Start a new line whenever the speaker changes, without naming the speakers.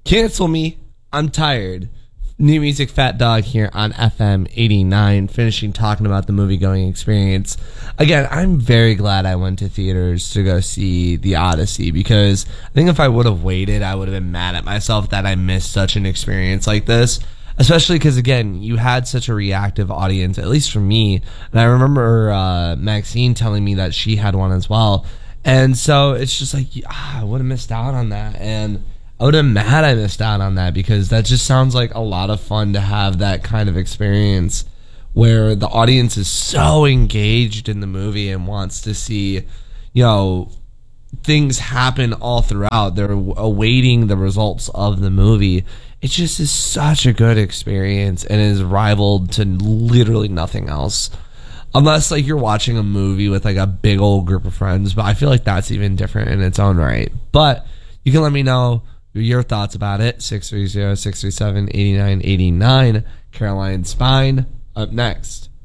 Cancel me. I'm tired. New Music Fat Dog here on FM 89, finishing talking about the movie going experience. Again, I'm very glad I went to theaters to go see The Odyssey, because I think if I would have waited, I would have been mad at myself that I missed such an experience like this. Especially because, again, you had such a reactive audience, at least for me. And I remember Maxine telling me that she had one as well. And so it's just like, I would have missed out on that. And I would have been mad I missed out on that, because that just sounds like a lot of fun to have that kind of experience where the audience is so engaged in the movie and wants to see, things happen all throughout. They're awaiting the results of the movie. It just is such a good experience and is rivaled to literally nothing else. Unless you're watching a movie with a big old group of friends, but I feel like that's even different in its own right. But you can let me know your thoughts about it. 630-637-8989. Caroline Spine up next.